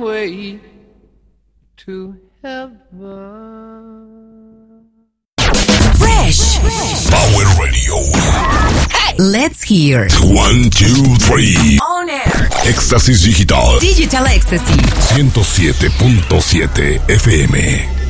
way to heaven. Fresh. Power Radio. Hey. Let's hear. 1, 2, 3. On air. Éxtasis Digital. Digital Ecstasy. 107.7 FM.